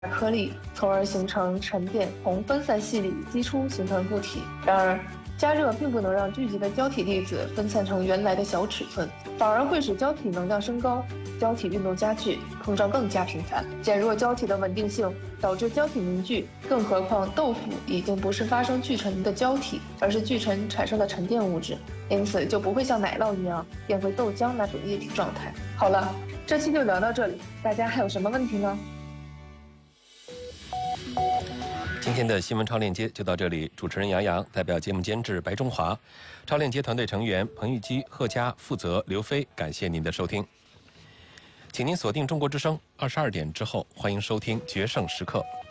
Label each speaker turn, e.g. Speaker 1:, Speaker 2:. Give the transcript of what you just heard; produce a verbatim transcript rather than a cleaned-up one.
Speaker 1: 颗粒，从而形成沉淀，从分散细粒激出，形成固体。然而，加热并不能让聚集的胶体粒子分散成原来的小尺寸，反而会使胶体能量升高，胶体运动加剧，膨胀更加频繁，减弱胶体的稳定性，导致胶体凝聚。更何况，豆腐已经不是发生聚沉的胶体，而是聚沉产生的沉淀物质，因此就不会像奶酪一样变回豆浆那种液体状态。好了，这期就聊到这里，大家还有什么问题呢？
Speaker 2: 今天的新闻超链接就到这里，主持人杨洋代表节目监制白中华，超链接团队成员彭玉基、贺佳、负责刘飞，感谢您的收听。请您锁定中国之声，二十二点之后欢迎收听决胜时刻。